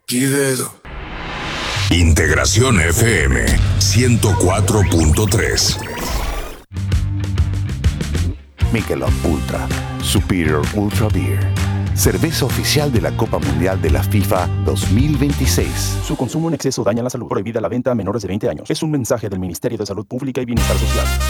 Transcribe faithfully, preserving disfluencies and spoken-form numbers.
Pidedo. Integración F M ciento cuatro punto tres. Michelob Ultra, Superior Ultra Beer. Cerveza oficial de la Copa Mundial de la FIFA dos mil veintiséis. Su consumo en exceso daña la salud. Prohibida la venta a menores de veinte años. Es un mensaje del Ministerio de Salud Pública y Bienestar Social.